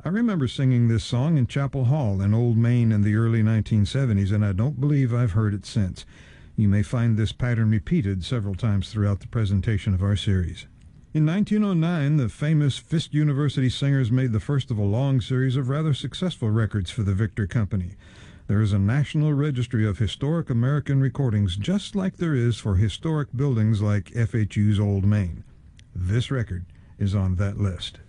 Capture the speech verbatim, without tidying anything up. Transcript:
I remember singing this song in Chapel Hall in Old Main in the early nineteen seventies, and I don't believe I've heard it since. You may find this pattern repeated several times throughout the presentation of our series. In nineteen oh nine, the famous Fisk University Singers made the first of a long series of rather successful records for the Victor Company. There is a national registry of historic American recordings, just like there is for historic buildings like F H U's Old Main. This record is on that list.